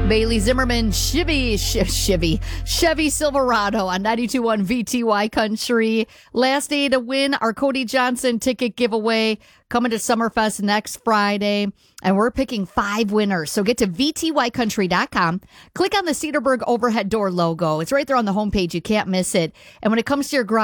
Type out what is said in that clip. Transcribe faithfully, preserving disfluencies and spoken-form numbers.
Bailey Zimmerman, Chevy, Chevy, Chevy Silverado on ninety-two point one V T Y Country. Last day to win our Cody Johnson ticket giveaway coming to Summerfest next Friday. And we're picking five winners. So get to V T Y country dot com. Click on the Cedarburg overhead door logo. It's right there on the homepage. You can't miss it. And when it comes to your garage,